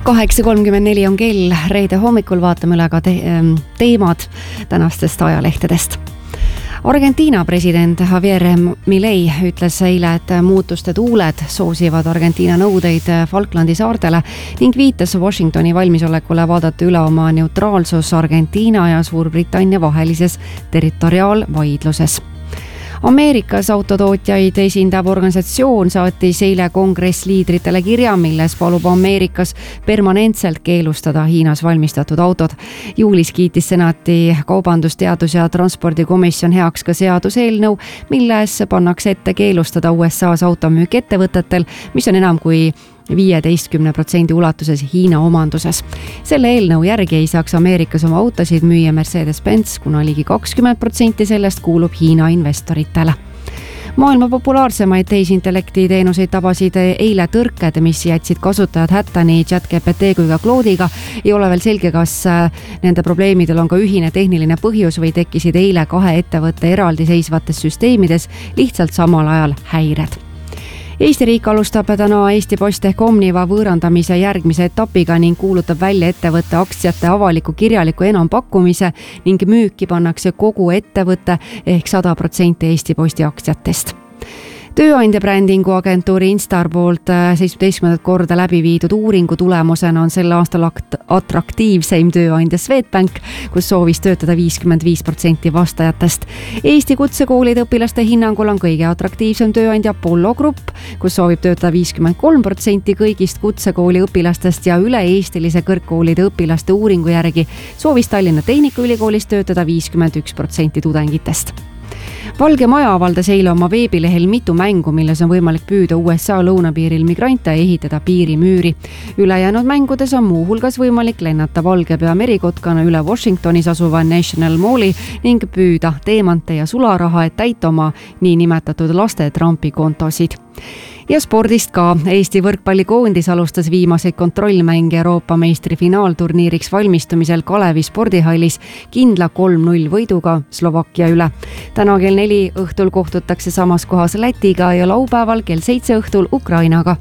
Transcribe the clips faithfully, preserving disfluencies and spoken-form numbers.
kaheksa kolmkümmend neli on kell, reede hommikul vaatame üle ka te teemad tänastest ajalehtedest. Argentiina president Javier Milei ütles eile, et muutuste tuuled soosivad Argentiina nõudeid Falklandi saartele ning viitas Washingtoni valmisolekule vaadata üle oma neutraalsus Argentiina ja Suurbritannia vahelises territoriaalvaidluses. Ameerikas autotootjaid esindav organisatsioon saatis eile kongress liidritele kirja, milles palub Ameerikas permanentselt keelustada Hiinas valmistatud autod. Juulis kiitis senati kaubandus-, teadus- ja transpordikomisjon heaks ka seaduseelnõu, milles pannakse ette keelustada U S A-s automüük ettevõtetel, mis on enam kui viieteistkümne protsendi ulatuses Hiina omanduses. Selle eelnõu järgi ei saaks Ameerikas oma autosid müüa Mercedes-Benz, kuna ligi kakskümmend protsenti sellest kuulub Hiina investoritele. Maailma populaarsemaid tehisintellekti teenuseid tabasid eile tõrked, mis jätsid kasutajad hätta nii ChatGPT kui ka Claude'iga. Ei ole veel selge, kas nende probleemidel on ka ühine tehniline põhjus või tekkisid eile kahe ettevõtte eraldiseisvates süsteemides lihtsalt samal ajal häired. Eesti riik alustab täna Eesti Post ehk Omniva võõrandamise järgmise etapiga ning kuulutab välja ettevõtte aktsiate avaliku kirjaliku enampakkumise ning müüki pannakse kogu ettevõtte ehk sada protsenti Eesti Posti aktsiatest. Tööandja brändingu agentuuri Instar poolt seitsmeteistkümnendat korda läbi viidud uuringu tulemusena on sel aastal atraktiivseim tööandja Swedbank, kus soovis töötada viiskümmend viis protsenti vastajatest. Eesti kutsekoolide õpilaste hinnangul on kõige atraktiivsem tööandja Apollo Grupp, kus soovib töötada viiskümmend kolm protsenti kõigist kutsekooli õpilastest ja üle-eestilise kõrgkoolide õpilaste uuringu järgi soovis Tallinna Tehnikaülikoolis töötada viiskümmend üks protsenti tudengitest. Valge Maja avaldas eile oma veebilehel mitu mängu, milles on võimalik püüda U S A lõunapiiril migrante ja ehitada piirimüüri. Ülejäänud mängudes on muu hulgas võimalik lennata valgepea merikotkana üle Washingtonis asuva National Malli ning püüda teemante ja sularaha, et täita oma niinimetatud laste Trumpi kontosid. Ja spordist ka. Eesti võrkpallikoondis alustas viimaseid kontrollmänge Euroopa meistri finaalturniiriks valmistumisel Kalevi spordihallis kindla kolm null võiduga Slovakkia üle. Täna kell neli õhtul kohtutakse samas kohas Lätiga ja laupäeval kell seitse õhtul Ukrainaga.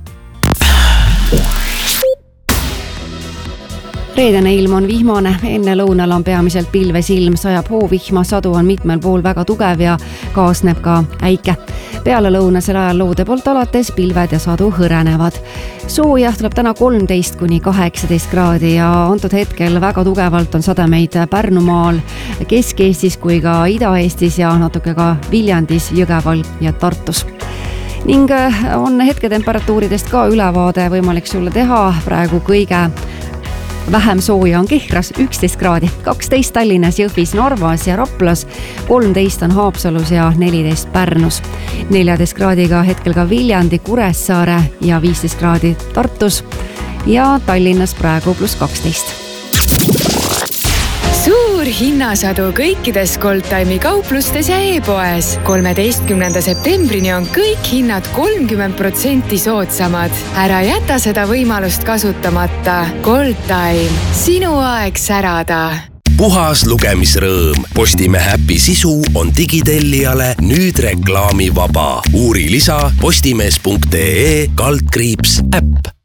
Reedene ilm on vihmane, enne lõunal on peamiselt pilves ilm, sajab hoovihma, sadu on mitmel pool väga tugev ja kaasneb ka äike. Peale lõunasel ajal loode poolt alates pilved ja sadu hõrenevad. Sooja tuleb täna kolmteist kuni kaheksateist kraadi ja antud hetkel väga tugevalt on sademeid Pärnumaal, Kesk-Eestis kui ka Ida-Eestis ja natuke ka Viljandis, Jõgeval ja Tartus. Ning on hetketemperatuuridest ka ülevaade võimalik sulle teha. Praegu kõige vähem sooja on Kehras üksteist kraadi, kaksteist Tallinnas, Jõhvis, Narvas ja Raplas, kolmteist on Haapsalus ja neliteist Pärnus. neljateist kraadiga hetkel ka Viljandi, Kuressaare ja viisteist kraadi Tartus ja Tallinnas praegu pluss kaksteist. Suur hinnasadu kõikides Goldtime'i kauplustes ja e-poes. kolmeteistkümnenda septembrini on kõik hinnad kolmkümmend protsenti soodsamad. Ära jäta seda võimalust kasutamata. Goldtime, sinu aeg särada. Puhas lugemisrõõm. Postimehe äpi sisu on digitellijale nüüd reklaamivaba. Uuri lisa postimees punkt ee kaldkriips äpp.